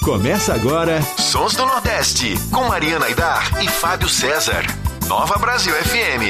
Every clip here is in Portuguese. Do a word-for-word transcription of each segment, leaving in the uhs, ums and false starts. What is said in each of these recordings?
Começa agora Sons do Nordeste, com Mariana Aidar e Fábio César. Nova Brasil F M.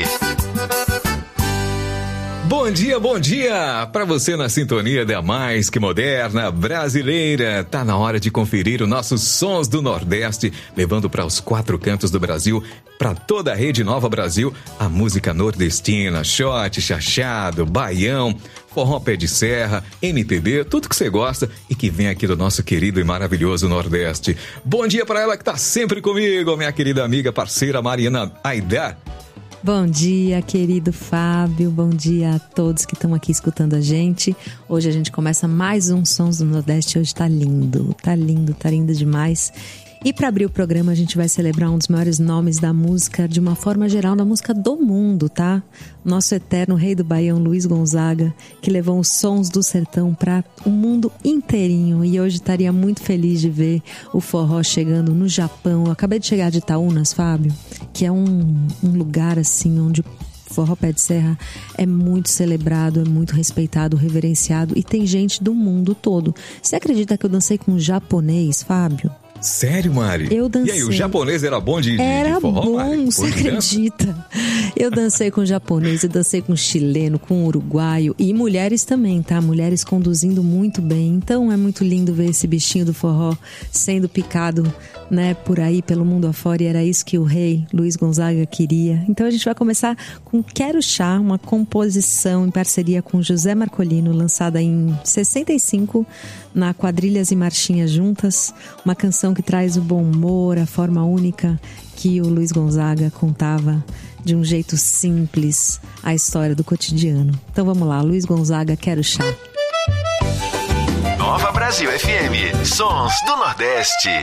Bom dia, bom dia! Para você na sintonia da mais que moderna brasileira. Tá na hora de conferir os nossos Sons do Nordeste, levando para os quatro cantos do Brasil, para toda a rede Nova Brasil, a música nordestina, shot, chachado, baião, forró pé de serra, M P B, tudo que você gosta e que vem aqui do nosso querido e maravilhoso Nordeste. Bom dia para ela que tá sempre comigo, minha querida amiga, parceira Mariana Aidar. Bom dia, querido Fábio, bom dia a todos que estão aqui escutando a gente. Hoje a gente começa mais um Sons do Nordeste, hoje tá lindo, tá lindo, tá lindo demais. E para abrir o programa a gente vai celebrar um dos maiores nomes da música, de uma forma geral, da música do mundo, tá? Nosso eterno rei do Baião, Luiz Gonzaga, que levou os sons do sertão para o mundo inteirinho. E hoje estaria muito feliz de ver o forró chegando no Japão. Eu acabei de chegar de Itaúnas, Fábio, que é um, um lugar assim onde forró pé de serra é muito celebrado, é muito respeitado, reverenciado, e tem gente do mundo todo. Você acredita que eu dancei com um japonês, Fábio? Sério, Mari? Eu dancei. E aí, o japonês era bom de, de, era de forró, bom, Mari? você acredita? Eu dancei com japonês, eu dancei com chileno, com uruguaio e mulheres também, tá? Mulheres conduzindo muito bem. Então é muito lindo ver esse bichinho do forró sendo picado, né, por aí, pelo mundo afora, e era isso que o rei Luiz Gonzaga queria. Então a gente vai começar com Quero Chá, uma composição em parceria com José Marcolino, lançada em sessenta e cinco na Quadrilhas e Marchinhas Juntas, uma canção que traz o bom humor, a forma única que o Luiz Gonzaga contava de um jeito simples a história do cotidiano. Então vamos lá, Luiz Gonzaga, Quero Chá. Nova Brasil F M, Sons do Nordeste.